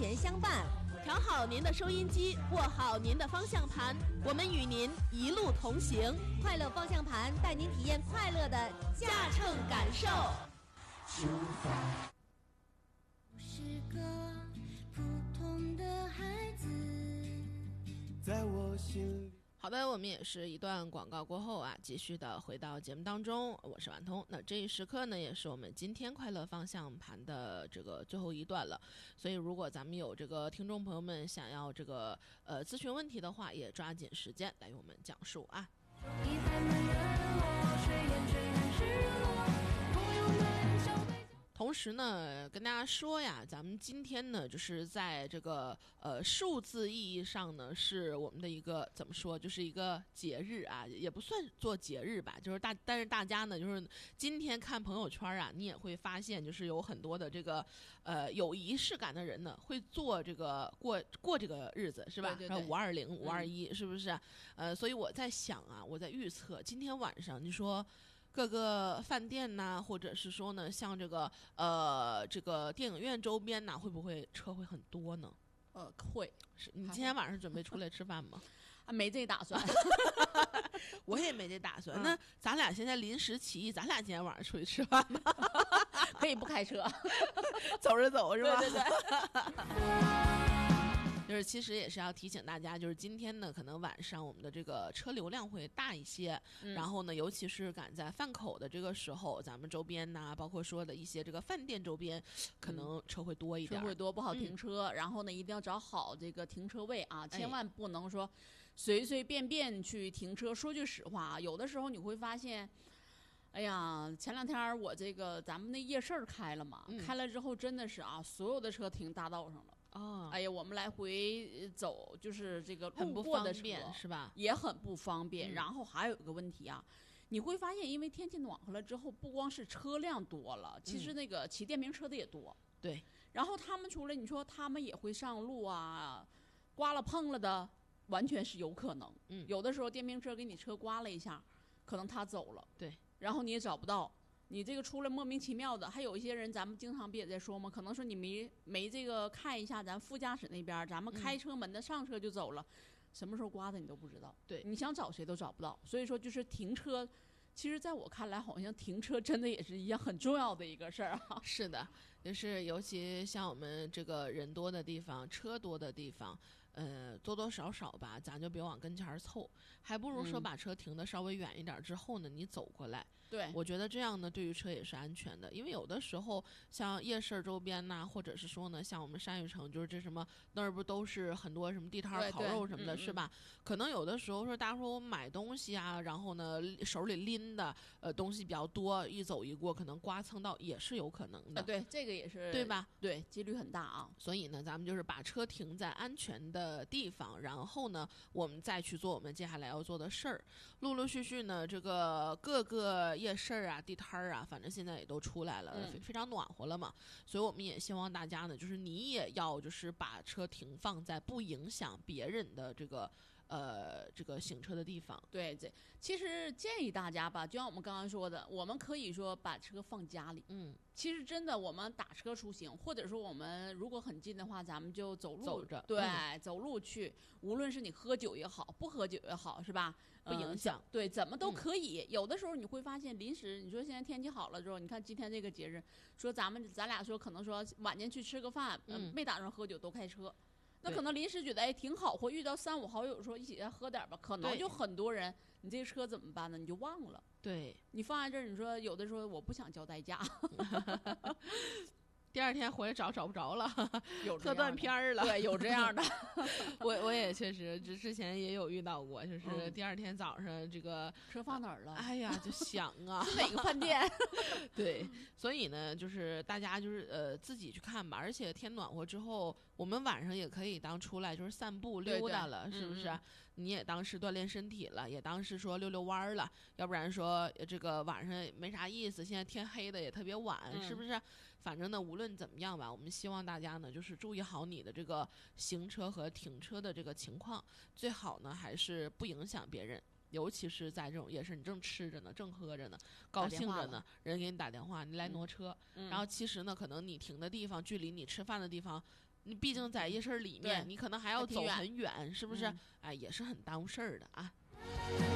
前相伴。 调好您的收音机，握好您的方向盘，我们与您一路同行。 快乐方向盘带您体验快乐的驾乘感受。 出发。 我是个普通的孩子， 在我心里。 好的，我们也是一段广告过后啊，继续的回到节目当中。我是婉彤，那这一时刻呢，也是我们今天快乐方向盘的这个最后一段了。所以，如果咱们有这个听众朋友们想要这个咨询问题的话，也抓紧时间来与我们讲述啊。 一帆慢热落，水烟水还是落，朋友们小杯。 同时呢，跟大家说呀，咱们今天呢，就是在这个数字意义上呢，是我们的一个怎么说，就是一个节日啊，也不算做节日吧，就是但是大家呢，就是今天看朋友圈啊，你也会发现，就是有很多的这个有仪式感的人呢，会做这个过这个日子，是吧？ 对对对 520、521，是不是？所以我在想啊，我在预测今天晚上，你说。各个饭店呐，或者是说呢，像这个电影院周边呐，会不会车会很多呢？ 会。 是你今天晚上准备出来吃饭吗？ 没这打算。 我也没这打算。那咱俩现在临时起意，咱俩今天晚上出去吃饭吧？ 可以不开车， 走着走是吧？ 对对对。 就是其实也是要提醒大家，就是今天呢，可能晚上我们的这个车流量会大一些，然后呢，尤其是赶在饭口的这个时候，咱们周边呐，包括说的一些这个饭店周边，可能车会多一点， 车会多不好停车，然后呢，一定要找好这个停车位啊，千万不能说随随便便去停车。说句实话啊，有的时候你会发现。哎呀，前两天我咱们那夜市开了嘛，开了之后真的是啊，所有的车停大道上了。 哦， 哎呀，我们来回走就是这个很不方便是吧？ 也很不方便。然后还有一个问题啊，你会发现，因为天气暖和了之后，不光是车辆多了，其实那个骑电瓶车的也多。 对。 然后他们出来，你说他们也会上路啊，刮了碰了的，完全是有可能。有的时候电瓶车给你车刮了一下，可能他走了。 对。 然后你也找不到，你这个出来莫名其妙的，还有一些人，咱们经常不也在说吗？可能说你没这个看一下咱副驾驶那边，咱们开车门的上车就走了，什么时候刮的你都不知道。 对， 你想找谁都找不到。所以说就是停车，其实在我看来，好像停车真的也是一样很重要的一个事儿啊。 是的，就是尤其像我们这个人多的地方、车多的地方。多多少少吧，咱就别往跟前凑，还不如说把车停的稍微远一点之后呢，你走过来。 对， 我觉得这样呢，对于车也是安全的，因为有的时候像夜市周边呐，或者是说呢，像我们山芋城，就是这什么那儿不都是很多什么地摊烤肉什么的，是吧？可能有的时候说大家说我买东西啊，然后呢手里拎的东西比较多，一走一过可能刮蹭到也是有可能的。 对，这个也是对吧？ 对，几率很大啊。 所以呢，咱们就是把车停在安全的地方，然后呢，我们再去做我们接下来要做的事儿。陆陆续续呢，这个各个夜市啊、地摊儿啊，反正现在也都出来了，非常暖和了嘛。所以我们也希望大家呢，就是你也要就是把车停放在不影响别人的这个行车的地方。 对，其实建议大家吧，就像我们刚刚说的，我们可以说把车放家里。其实真的，我们打车出行，或者说我们如果很近的话，咱们就走着， 对，走路去。无论是你喝酒也好，不喝酒也好，是吧？ 不影响。 对，怎么都可以。有的时候你会发现，临时你说现在天气好了之后，你看今天这个节日，说咱俩说可能说晚间去吃个饭，没打算喝酒都开车。那可能临时觉得挺好，或遇到3、5好友说一起来喝点吧，可能就很多人，你这个车怎么办呢？你就忘了。 对， 你放在这儿，你说有的说我不想交代驾。 第二天回来找不着了， 有特断片儿了。 对，有这样的。 我也确实之前也有遇到过，就是第二天早上这个车放哪儿了？ 哎呀，就想啊， 是哪个饭店？ 对，所以呢，就是大家就是自己去看吧。而且天暖和之后，我们晚上也可以当出来就是散步溜达了，是不是？你也当是锻炼身体了，也当是说溜溜弯儿了。要不然说这个晚上没啥意思，现在天黑的也特别晚，是不是？反正呢，无论怎么样吧，我们希望大家呢，就是注意好你的这个行车和停车的这个情况，最好呢还是不影响别人。尤其是在这种夜市，你正吃着呢，正喝着呢，高兴着呢，人给你打电话，你来挪车，然后其实呢，可能你停的地方距离你吃饭的地方你毕竟在夜市里面， 对你可能还要走还挺远很远，是不是？ 嗯哎，也是很耽误事儿的啊。